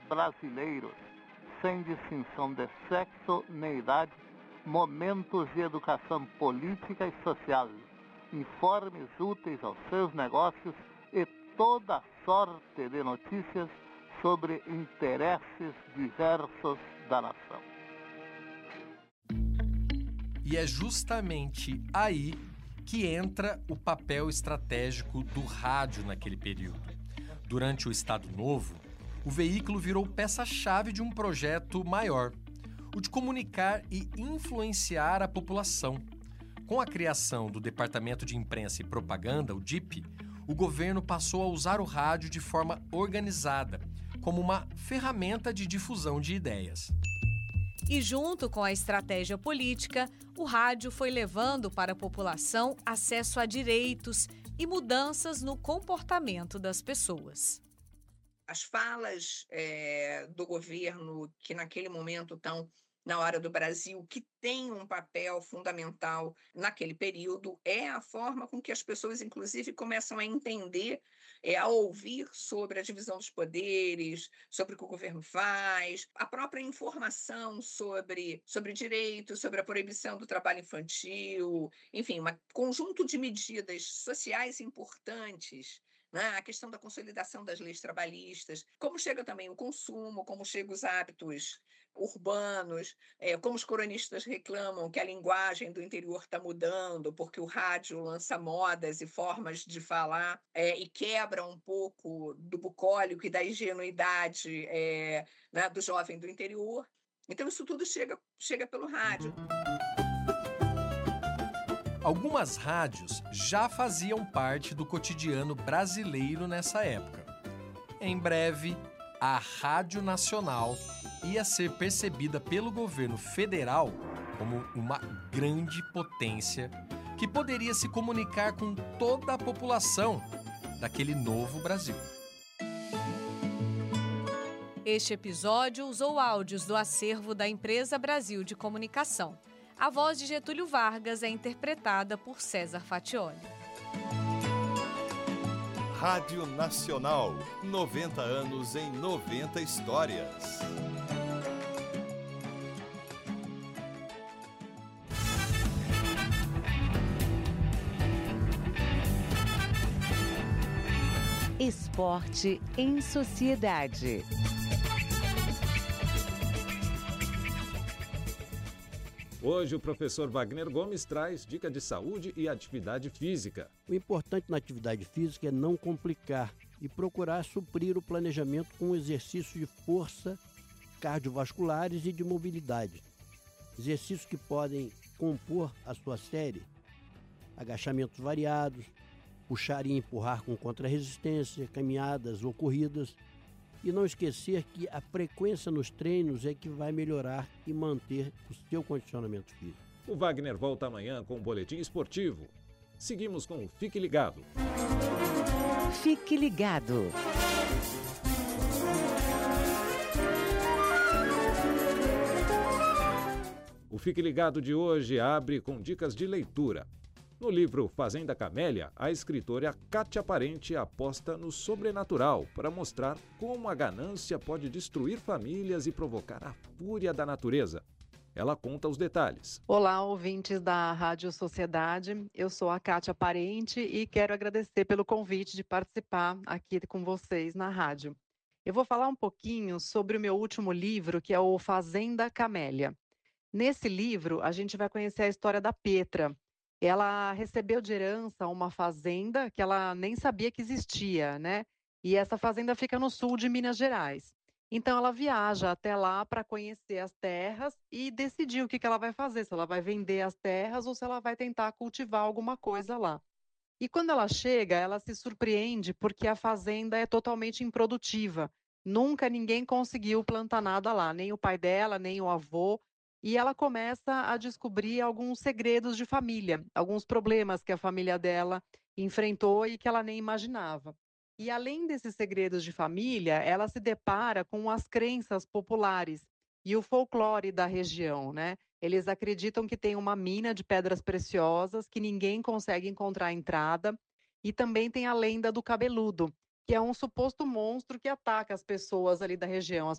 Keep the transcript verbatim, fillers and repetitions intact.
brasileiros, sem distinção de sexo nem idade, momentos de educação política e social, informes úteis aos seus negócios e toda sorte de notícias sobre interesses diversos da nação. E é justamente aí que entra o papel estratégico do rádio naquele período. Durante o Estado Novo, o veículo virou peça-chave de um projeto maior, o de comunicar e influenciar a população. Com a criação do Departamento de Imprensa e Propaganda, o D I P, o governo passou a usar o rádio de forma organizada, como uma ferramenta de difusão de ideias. E junto com a estratégia política, o rádio foi levando para a população acesso a direitos e mudanças no comportamento das pessoas. As falas é, do governo, que naquele momento estão na hora do Brasil, que tem um papel fundamental naquele período, é a forma com que as pessoas, inclusive, começam a entender, é, a ouvir sobre a divisão dos poderes, sobre o que o governo faz, a própria informação sobre, sobre direitos, sobre a proibição do trabalho infantil, enfim, um conjunto de medidas sociais importantes, né? A questão da consolidação das leis trabalhistas, como chega também o consumo, como chegam os hábitos urbanos, é, como os cronistas reclamam que a linguagem do interior está mudando, porque o rádio lança modas e formas de falar é, e quebra um pouco do bucólico e da ingenuidade é, né, do jovem do interior. Então isso tudo chega, chega pelo rádio. Algumas rádios já faziam parte do cotidiano brasileiro nessa época. Em breve, a Rádio Nacional ia ser percebida pelo governo federal como uma grande potência que poderia se comunicar com toda a população daquele novo Brasil. Este episódio usou áudios do acervo da Empresa Brasil de Comunicação. A voz de Getúlio Vargas é interpretada por César Fatioli. Rádio Nacional, noventa anos em noventa histórias. Esporte em Sociedade. Hoje o professor Wagner Gomes traz dica de saúde e atividade física. O importante na atividade física é não complicar e procurar suprir o planejamento com exercícios de força, cardiovasculares e de mobilidade. Exercícios que podem compor a sua série: agachamentos variados, puxar e empurrar com contra-resistência, caminhadas ou corridas. E não esquecer que a frequência nos treinos é que vai melhorar e manter o seu condicionamento físico. O Wagner volta amanhã com um boletim esportivo. Seguimos com o Fique Ligado. Fique Ligado. O Fique Ligado de hoje abre com dicas de leitura. No livro Fazenda Camélia, a escritora Kátia Parente aposta no sobrenatural para mostrar como a ganância pode destruir famílias e provocar a fúria da natureza. Ela conta os detalhes. Olá, ouvintes da Rádio Sociedade. Eu sou a Kátia Parente e quero agradecer pelo convite de participar aqui com vocês na rádio. Eu vou falar um pouquinho sobre o meu último livro, que é o Fazenda Camélia. Nesse livro, a gente vai conhecer a história da Petra. Ela recebeu de herança uma fazenda que ela nem sabia que existia, né? E essa fazenda fica no sul de Minas Gerais. Então ela viaja até lá para conhecer as terras e decidir o que que ela vai fazer, se ela vai vender as terras ou se ela vai tentar cultivar alguma coisa lá. E quando ela chega, ela se surpreende porque a fazenda é totalmente improdutiva. Nunca ninguém conseguiu plantar nada lá, nem o pai dela, nem o avô. E ela começa a descobrir alguns segredos de família, alguns problemas que a família dela enfrentou e que ela nem imaginava. E além desses segredos de família, ela se depara com as crenças populares e o folclore da região, né? Eles acreditam que tem uma mina de pedras preciosas que ninguém consegue encontrar a entrada. E também tem a lenda do cabeludo, que é um suposto monstro que ataca as pessoas ali da região, as